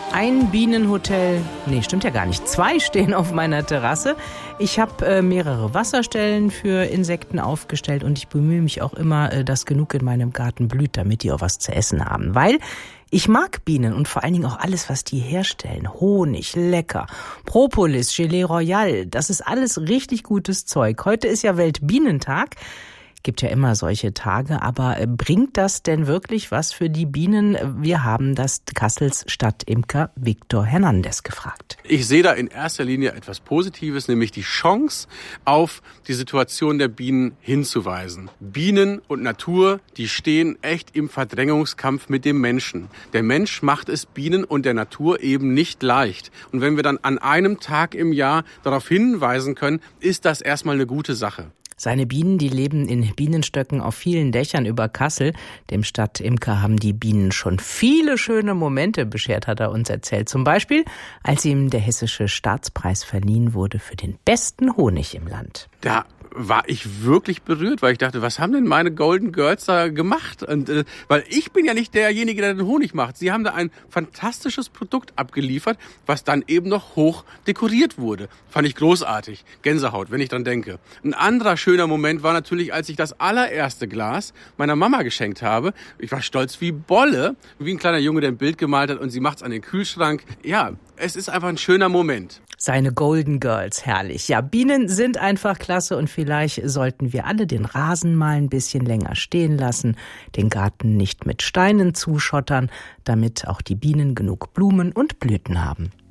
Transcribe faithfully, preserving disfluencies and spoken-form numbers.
Ein Bienenhotel, nee, stimmt ja gar nicht, zwei stehen auf meiner Terrasse. Ich habe äh, mehrere Wasserstellen für Insekten aufgestellt und ich bemühe mich auch immer, äh, dass genug in meinem Garten blüht, damit die auch was zu essen haben. Weil ich mag Bienen und vor allen Dingen auch alles, was die herstellen. Honig, lecker, Propolis, Gelee Royal, das ist alles richtig gutes Zeug. Heute ist ja Weltbienentag. Gibt ja immer solche Tage, aber bringt das denn wirklich was für die Bienen? Wir haben das Kassels Stadtimker Viktor Hernandez gefragt. Ich sehe da in erster Linie etwas Positives, nämlich die Chance, auf die Situation der Bienen hinzuweisen. Bienen und Natur, die stehen echt im Verdrängungskampf mit dem Menschen. Der Mensch macht es Bienen und der Natur eben nicht leicht. Und wenn wir dann an einem Tag im Jahr darauf hinweisen können, ist das erstmal eine gute Sache. Seine Bienen, die leben in Bienenstöcken auf vielen Dächern über Kassel. Dem Stadtimker haben die Bienen schon viele schöne Momente beschert, hat er uns erzählt. Zum Beispiel, als ihm der hessische Staatspreis verliehen wurde für den besten Honig im Land. Da war ich wirklich berührt, weil ich dachte, was haben denn meine Golden Girls da gemacht? Und äh, weil ich bin ja nicht derjenige, der den Honig macht. Sie haben da ein fantastisches Produkt abgeliefert, was dann eben noch hoch dekoriert wurde. Fand ich großartig. Gänsehaut, wenn ich dran denke. Ein anderer schöner Moment war natürlich, als ich das allererste Glas meiner Mama geschenkt habe. Ich war stolz wie Bolle, wie ein kleiner Junge, der ein Bild gemalt hat und sie macht's an den Kühlschrank. Ja, es ist einfach ein schöner Moment. Seine Golden Girls, herrlich. Ja, Bienen sind einfach klasse und vielleicht sollten wir alle den Rasen mal ein bisschen länger stehen lassen, den Garten nicht mit Steinen zuschottern, damit auch die Bienen genug Blumen und Blüten haben.